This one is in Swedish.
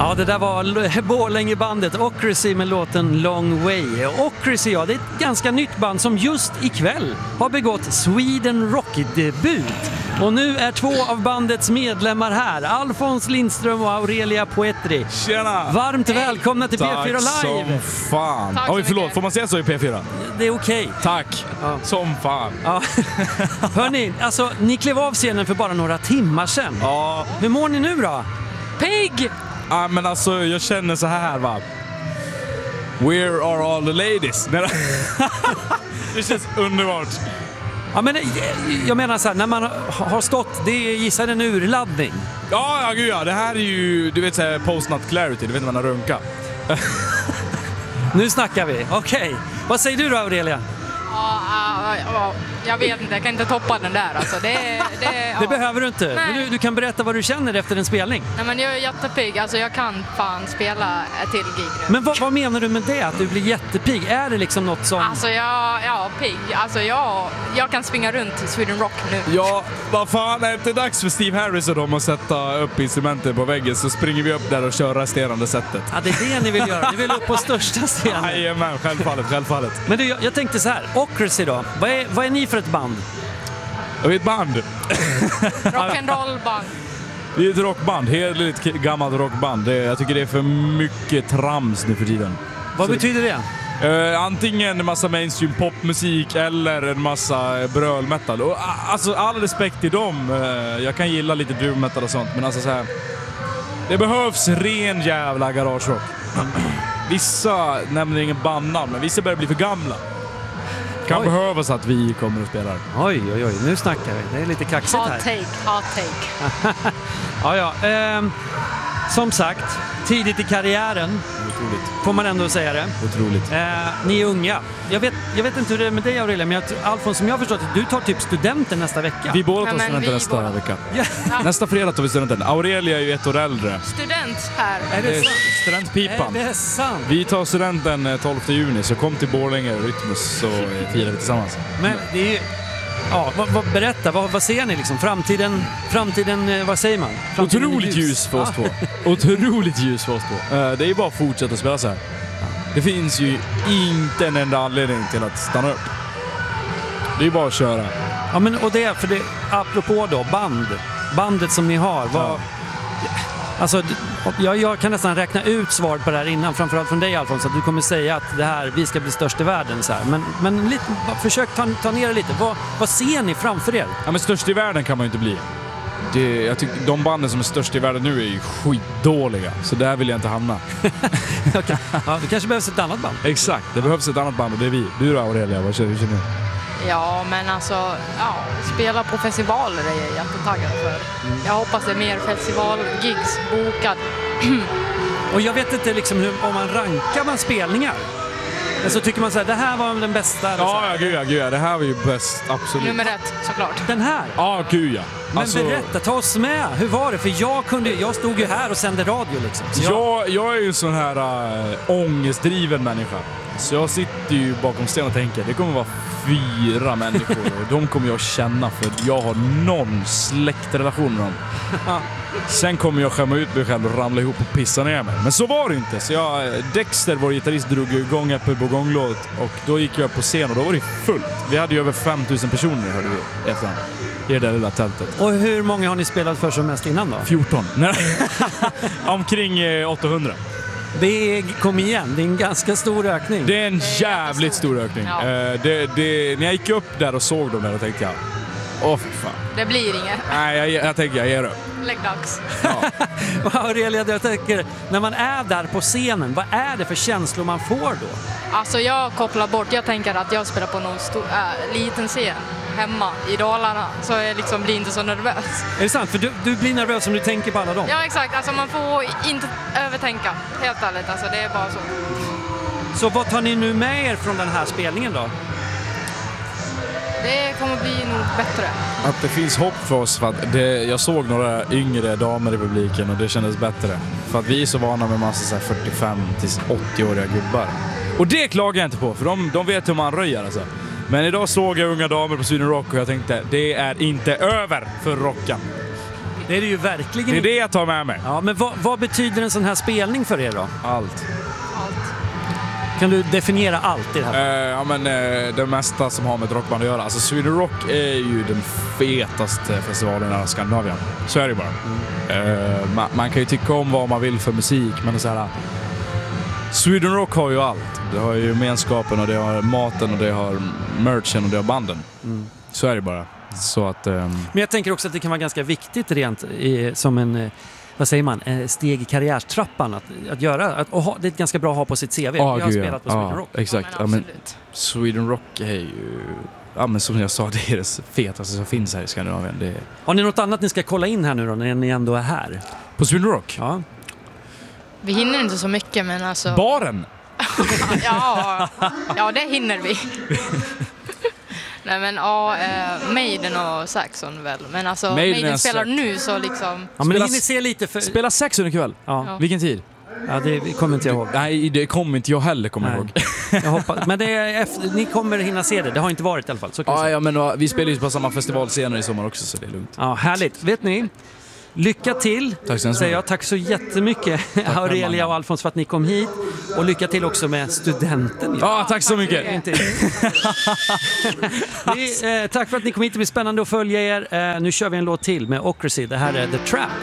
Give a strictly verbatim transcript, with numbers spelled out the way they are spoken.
Ja, det där var Borlängebandet Ocracy med låten Long Way. Ocracy, ja, det är ett ganska nytt band som just ikväll har begått Sweden Rock-debut. Och nu är två av bandets medlemmar här, Alfons Lindström och Aurelia Poetri. Tjena! Varmt välkomna till P fyra Live. Tack som fan. Oj, förlåt, får man säga så i P fyra? Det är okej. Okay. Tack, ja. Som fan. Ja. Hörrni, alltså, ni klev av scenen för bara några timmar sedan. Ja. Hur mår ni nu då? Pig! Ja, men alltså, jag känner så här, va. Where are all the ladies? Det känns underbart. Ja, men jag menar så här, när man har stått, det gissar en urladdning. Ja, ja, gud ja. Det här är ju, du vet, så här, post-nut clarity. Du vet när man har runka. Nu snackar vi. Okej. Okay. Vad säger du då, Aurelia? Ja, ja, ja, jag vet inte. Jag kan inte toppa den där. Alltså. Det, det, ja. det behöver du inte. Men du, du kan berätta vad du känner efter en spelning. Nej, men jag är jättepigg. Alltså, jag kan fan spela ett till gig nu. Men vad, vad menar du med det? Att du blir jättepigg? Är det liksom något som... Alltså, jag, ja, pigg. Alltså, jag, jag kan springa runt i Sweden Rock nu. Ja, vad fan, är det inte dags för Steve Harris och dem att sätta upp instrumenten på väggen, så springer vi upp där och kör resterande sättet. Ja, det är det ni vill göra. Ni vill upp på största scenen. Jajamän, självfallet, självfallet. Men du, jag, jag tänkte så här. Ocracy då. Vad är, vad är ni för ett band? Jag är ett band. Rock'n'roll-band. Det är ett rockband, helt gammalt rockband. Det, jag tycker det är för mycket trams nu för tiden. Vad så betyder det? Uh, antingen en massa mainstream popmusik eller en massa brölmetal. Och, uh, alltså all respekt till dem. Uh, jag kan gilla lite doom metal och sånt, men alltså så här, det behövs ren jävla garagerock. Vissa nämner ingen bandnamn, men vissa börjar bli för gamla. Kan oj. Behövas att vi kommer och spelar. Oj, oj, oj, nu snackar vi. Det är lite kaxigt här. Hot take, hot take. ja, ja. Ehm, som sagt, tidigt i karriären. Otroligt. Får man ändå säga det. Otroligt. Ehm, ni är unga. Jag vet, jag vet inte hur det är med dig, Aurelia, men jag, Alfons, som jag har förstått att du tar typ studenten nästa vecka. Vi båda tar ja, studenten nästa båda. vecka. Ja. Nästa fredag tar vi studenten. Aurelia är ju ett år äldre. Student här. Är det sant? Studentpipan. Är det sant? Vi tar studenten tolfte juni, så kom till Borlänge och Rytmus så firar vi tillsammans. Men det är ju... Ja, vad, vad, berätta, vad, vad ser ni liksom? Framtiden, framtiden, vad säger man? Framtiden Otroligt ljus. ljus för oss två. Otroligt ljus för oss två. Uh, det är ju bara att fortsätta spela så här. Det finns ju inte en enda anledning till att stanna upp. Det är ju bara att köra. Ja, men och det, för det, apropå då, band. Bandet som ni har, vad... Ja. Alltså, jag, jag kan nästan räkna ut svaret på det här innan, framförallt från dig, Alfons, att du kommer säga att det här, vi ska bli störst i världen så här. Men, men lite, försök ta, ta ner det lite. Vad, vad ser ni framför er? Ja, men störst i världen kan man ju inte bli. Det, jag tycker de banden som är störst i världen nu är ju skitdåliga, så där vill jag inte hamna. Okay. Ja, det kanske behövs ett annat band. Exakt, det behövs ett annat band och det är vi. Du då, Aurelia, vad känner du? Ja, men alltså, ja, spela på festivaler är jag jättetaggad för. Mm. Jag hoppas det är mer festivalgigs bokad. Och jag vet inte liksom hur, om man rankar man spelningar. Men så tycker man så här, det här var den bästa. Ja, ja, gud ja, gud ja, det här var ju bäst, absolut. Nummer ett, såklart. Den här? Ja, gud ja. Men alltså... berätta, ta oss med. Hur var det? För jag kunde, jag stod ju här och sände radio liksom. Så jag... Jag, jag är ju en sån här äh, ångestdriven människa. Så jag sitter ju bakom scenen och tänker, det kommer vara fyra människor och de kommer jag känna för jag har någon släktrelation med dem. Sen kommer jag skämma ut mig själv och ramla ihop och pissa ner mig. Men så var det inte. Så jag, Dexter, vår gitarrist, drog igång ett på gånglåt och då gick jag på scen och då var det fullt. Vi hade ju över fem tusen personer, hörde vi, efterhand. I det där lilla tältet. Och hur många har ni spelat för som mest innan då? fjorton. Omkring eh, åttahundra. Det är, kom igen, det är en ganska stor ökning. Det är en jävligt stor ökning. Ja. Uh, det, det, när jag gick upp där och såg dem där och tänkte jag, åh för fan. Det blir inget. Nej, jag, jag tänker jag ger upp. Lägg dags. Ja. Aurelia, jag tänker, när man är där på scenen, vad är det för känslor man får då? Alltså jag kopplar bort, jag tänker att jag spelar på någon stor, äh, liten scen hemma i Dalarna, så jag liksom blir inte så nervös. Är det sant? För du, du blir nervös om du tänker på alla dem? Ja, exakt. Alltså man får inte övertänka, helt ärligt. Alltså det är bara så. Så vad tar ni nu med er från den här spelningen då? Det kommer bli nog bättre. Att det finns hopp för oss, för att det, jag såg några yngre damer i publiken och det kändes bättre. För att vi är så vana med massa så här fyrtiofem till åttio-åriga gubbar. Och det klagar jag inte på, för de, de vet hur man röjer alltså. Men idag såg jag unga damer på Sweden Rock och jag tänkte, det är inte över för rockan. Det är det ju verkligen. Det är det jag tar med mig. Ja, men vad, vad betyder en sån här spelning för er då? Allt. Allt. Kan du definiera allt i det här? Eh, ja, men eh, det mesta som har med ett rockband att göra. Alltså Sweden Rock är ju den fetaste festivalen i hela Skandinavien. Så är det bara. Mm. Eh, man, man kan ju tycka om vad man vill för musik, men det är så här. Sweden Rock har ju allt. Det har ju gemenskapen och det har maten och det har merchen och det har banden. Mm. Så är det bara. Så att, um... Men jag tänker också att det kan vara ganska viktigt rent i, som en, vad säger man, steg i karriärstrappan att, att göra. Att, och ha, det är ganska bra att ha på sitt C V. Oh, jag har gud, spelat ja. på Sweden ja, Rock. Exakt. Ja, ja, men Sweden Rock är ju, ja, men som jag sa, det är det fetaste som finns här i Skandinavien. Det är... Har ni något annat ni ska kolla in här nu då när ni ändå är här? På Sweden Rock? Ja. Vi hinner inte så mycket, men alltså... Baren? ja, ja, det hinner vi. Nej, men ja, eh, Maiden och Saxon väl. Men alltså, Maiden, Maiden spelar Sax. nu så liksom... Ja, men Spela- ni se lite för... Spela Saxon ikväll? Ja. Ja. Vilken tid? Ja, det kommer inte jag ihåg. Nej, det kommer inte jag heller kommer Nej. ihåg. Jag hoppas. Men det är efter, ni kommer hinna se det. Det har inte varit i alla fall. Så kan jag Ja, säga. ja, men va, vi spelar ju på samma festival senare i sommar också, så det är lugnt. Ja, härligt. Vet ni? Lycka till, Tack så hemskt säger mycket. jag. Tack så jättemycket, Aurelia och Alfons, för att ni kom hit. Och lycka till också med studenten. Ja, tack så mycket. Inte. vi, eh, tack för att ni kom hit. Det blir spännande att följa er. Eh, nu kör vi en låt till med Ocracy. Det här är The Trap.